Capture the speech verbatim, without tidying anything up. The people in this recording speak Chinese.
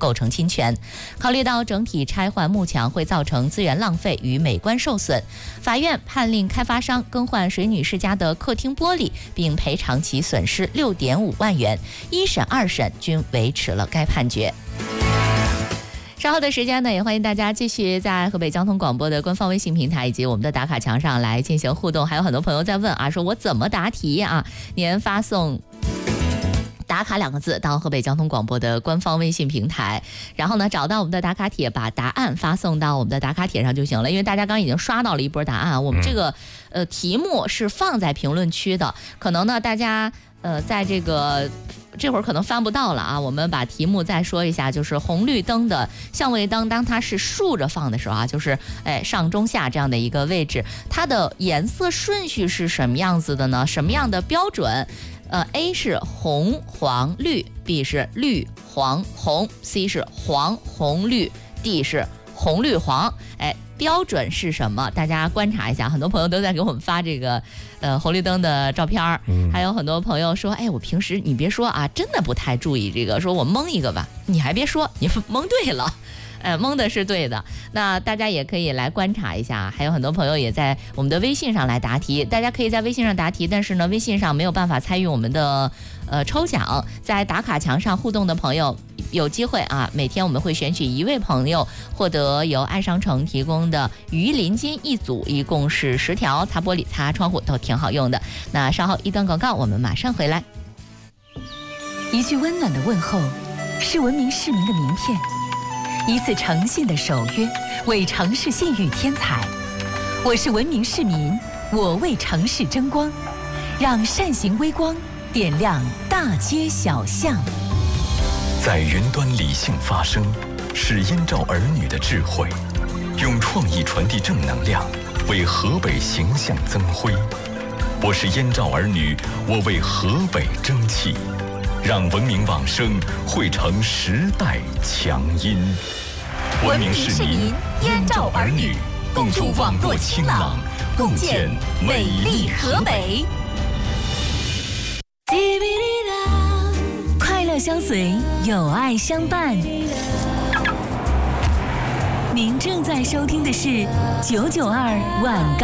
构成侵权。考虑到整体拆换幕墙会造成资源浪费与美观受损，法院判令开发商更换水女士家的客厅玻璃，并赔偿其损失六点五万元。一审、二审均维持了该判决。稍后的时间呢，也欢迎大家继续在河北交通广播的官方微信平台以及我们的打卡墙上来进行互动。还有很多朋友在问啊，说我怎么答题啊？您发送打卡两个字到河北交通广播的官方微信平台，然后呢找到我们的打卡帖，把答案发送到我们的打卡帖上就行了。因为大家刚刚已经刷到了一波答案，我们这个呃题目是放在评论区的，可能呢大家呃在这个这会儿可能翻不到了啊，我们把题目再说一下，就是红绿灯的相位灯，当它是竖着放的时候啊，就是哎上中下这样的一个位置，它的颜色顺序是什么样子的呢？什么样的标准？呃 A 是红黄绿， B 是绿黄红， C 是黄红绿， D 是红绿黄。哎，标准是什么？大家观察一下，很多朋友都在给我们发这个呃红绿灯的照片，还有很多朋友说，哎，我平时你别说啊，真的不太注意这个，说我蒙一个吧，你还别说，你蒙对了。呃，蒙的是对的，那大家也可以来观察一下，还有很多朋友也在我们的微信上来答题，大家可以在微信上答题，但是呢，微信上没有办法参与我们的呃抽奖，在打卡墙上互动的朋友有机会啊，每天我们会选取一位朋友获得由爱商城提供的鱼鳞巾一组，一共是十条，擦玻璃、擦窗户都挺好用的。那稍后一段广告，我们马上回来。 一句温暖的问候，是文明市民的名片。一次诚信的守约，为城市信誉添彩。我是文明市民，我为城市争光，让善行微光点亮大街小巷。 在云端理性发声，是燕赵儿女的智慧，用创意传递正能量，为河北形象增辉。我是燕赵儿女，我为河北争气。让文明往生汇成时代强音。文明市民，燕赵儿女，共筑网络清朗，共建美丽河北。 快乐相随，有爱相伴。您正在收听的是九九二晚高。